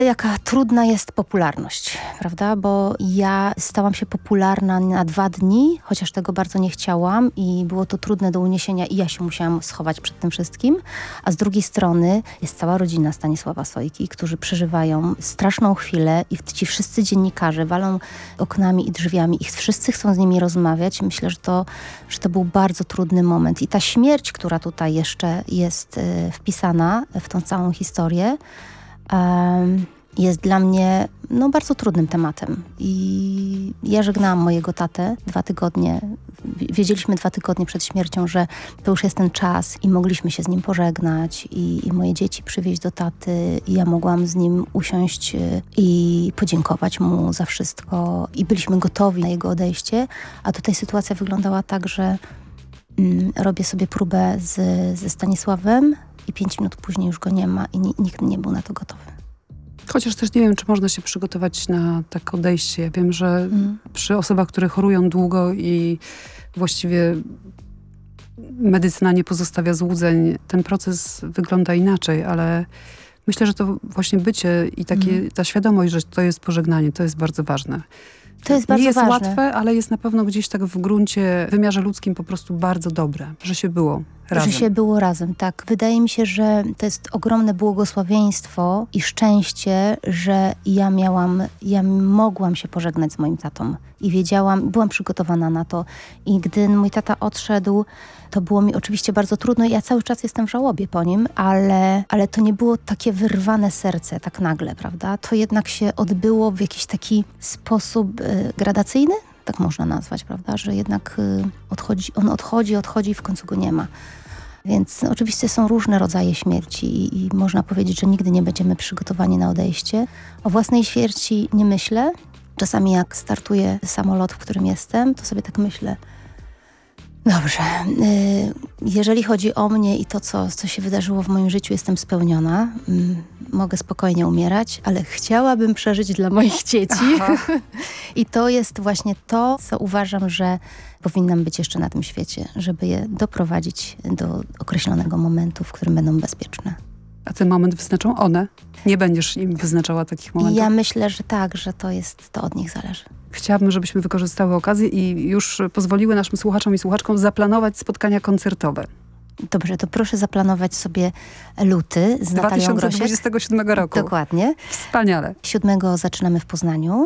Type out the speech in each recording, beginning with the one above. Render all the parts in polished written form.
Jaka trudna jest popularność, prawda? Bo ja stałam się popularna na 2 dni, chociaż tego bardzo nie chciałam i było to trudne do uniesienia i ja się musiałam schować przed tym wszystkim. A z drugiej strony jest cała rodzina Stanisława Sojki, którzy przeżywają straszną chwilę i ci wszyscy dziennikarze walą oknami i drzwiami i wszyscy chcą z nimi rozmawiać. Myślę, że to był bardzo trudny moment. I ta śmierć, która tutaj jeszcze jest wpisana w tą całą historię, jest dla mnie bardzo trudnym tematem. I ja żegnałam mojego tatę 2 tygodnie. Wiedzieliśmy 2 tygodnie przed śmiercią, że to już jest ten czas i mogliśmy się z nim pożegnać i moje dzieci przywieźć do taty i ja mogłam z nim usiąść i podziękować mu za wszystko i byliśmy gotowi na jego odejście, a tutaj sytuacja wyglądała tak, że robię sobie próbę ze Stanisławem i 5 minut później już go nie ma i nikt nie był na to gotowy. Chociaż też nie wiem, czy można się przygotować na takie odejście. Ja wiem, że przy osobach, które chorują długo i właściwie medycyna nie pozostawia złudzeń, ten proces wygląda inaczej, ale myślę, że to właśnie bycie i ta świadomość, że to jest pożegnanie, to jest bardzo ważne. To jest bardzo ważne. Nie jest łatwe, ale jest na pewno gdzieś tak w gruncie, w wymiarze ludzkim po prostu bardzo dobre, że się było razem. Że się było razem, tak. Wydaje mi się, że to jest ogromne błogosławieństwo i szczęście, że ja mogłam się pożegnać z moim tatą i wiedziałam, byłam przygotowana na to. I gdy mój tata odszedł, to było mi oczywiście bardzo trudno. Ja cały czas jestem w żałobie po nim, ale to nie było takie wyrwane serce tak nagle, prawda? To jednak się odbyło w jakiś taki sposób gradacyjny, tak można nazwać, prawda? Że jednak odchodzi i w końcu go nie ma. Więc oczywiście są różne rodzaje śmierci i można powiedzieć, że nigdy nie będziemy przygotowani na odejście. O własnej śmierci nie myślę. Czasami jak startuje samolot, w którym jestem, to sobie tak myślę, dobrze, jeżeli chodzi o mnie i to, co się wydarzyło w moim życiu, jestem spełniona. Mogę spokojnie umierać, ale chciałabym przeżyć dla moich dzieci. I to jest właśnie to, co uważam, że powinnam być jeszcze na tym świecie, żeby je doprowadzić do określonego momentu, w którym będą bezpieczne. A ten moment wyznaczą one? Nie będziesz im wyznaczała takich momentów? Ja myślę, że tak, że to od nich zależy. Chciałabym, żebyśmy wykorzystały okazję i już pozwoliły naszym słuchaczom i słuchaczkom zaplanować spotkania koncertowe. Dobrze, to proszę zaplanować sobie luty z Natalią Grosiek. 2027 roku. Dokładnie. Wspaniale. 7 zaczynamy w Poznaniu,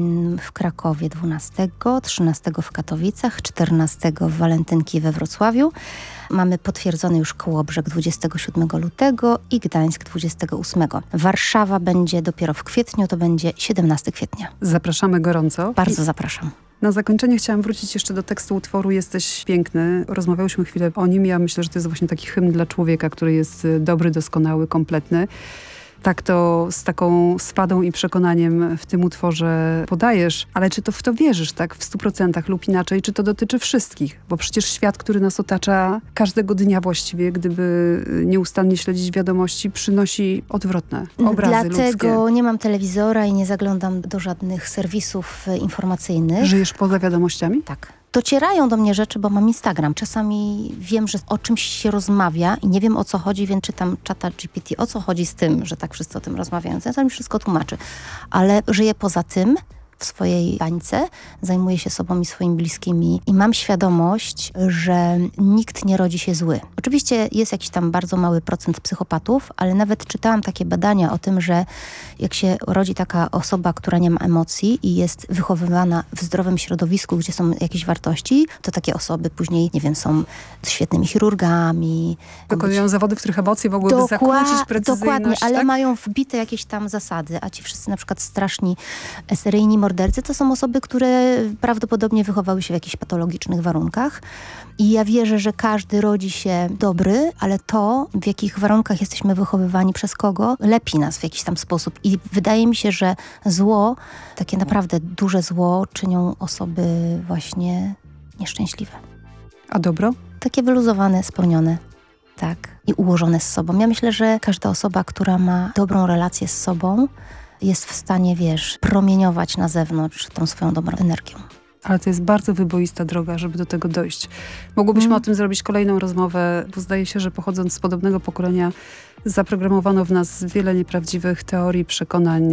w Krakowie 12, 13 w Katowicach, 14 w Walentynki we Wrocławiu. Mamy potwierdzony już Kołobrzeg 27 lutego i Gdańsk 28. Warszawa będzie dopiero w kwietniu, to będzie 17 kwietnia. Zapraszamy gorąco. Bardzo zapraszam. Na zakończenie chciałam wrócić jeszcze do tekstu utworu Jesteś piękny. Rozmawiałyśmy chwilę o nim. Ja myślę, że to jest właśnie taki hymn dla człowieka, który jest dobry, doskonały, kompletny. Tak to z taką swadą i przekonaniem w tym utworze podajesz, ale czy to w to wierzysz tak w 100% lub inaczej, czy to dotyczy wszystkich? Bo przecież świat, który nas otacza każdego dnia właściwie, gdyby nieustannie śledzić wiadomości, przynosi odwrotne obrazy ludzkie. Dlatego nie mam telewizora i nie zaglądam do żadnych serwisów informacyjnych. Żyjesz poza wiadomościami? Tak. Docierają do mnie rzeczy, bo mam Instagram. Czasami wiem, że o czymś się rozmawia i nie wiem, o co chodzi, więc czytam czata GPT, o co chodzi z tym, że tak wszyscy o tym rozmawiają. To mi wszystko tłumaczy. Ale żyję poza tym, w swojej bańce, zajmuję się sobą i swoimi bliskimi i mam świadomość, że nikt nie rodzi się zły. Oczywiście jest jakiś tam bardzo mały procent psychopatów, ale nawet czytałam takie badania o tym, że jak się rodzi taka osoba, która nie ma emocji i jest wychowywana w zdrowym środowisku, gdzie są jakieś wartości, to takie osoby później, nie wiem, są świetnymi chirurgami. Wykonują zawody, w których emocje mogłyby zakłócić precyzyjność. Dokładnie, ale tak? mają wbite jakieś tam zasady, a ci wszyscy na przykład straszni seryjni mordercy to są osoby, które prawdopodobnie wychowały się w jakichś patologicznych warunkach. I ja wierzę, że każdy rodzi się dobry, ale to, w jakich warunkach jesteśmy wychowywani, przez kogo, lepi nas w jakiś tam sposób. I wydaje mi się, że zło, takie naprawdę duże zło, czynią osoby właśnie nieszczęśliwe. A dobro? Takie wyluzowane, spełnione. Tak. I ułożone z sobą. Ja myślę, że każda osoba, która ma dobrą relację z sobą, jest w stanie, promieniować na zewnątrz tą swoją dobrą energią. ale to jest bardzo wyboista droga, żeby do tego dojść. Mogłybyśmy o tym zrobić kolejną rozmowę, bo zdaje się, że pochodząc z podobnego pokolenia zaprogramowano w nas wiele nieprawdziwych teorii, przekonań,